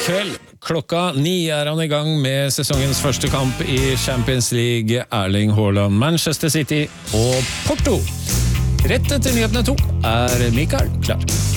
kveld. Klokka 9 han I gang med sesongens første kamp I Champions League. Erling Haaland, Manchester City og Porto. Rett etter nyhetene 2 Mikael klar.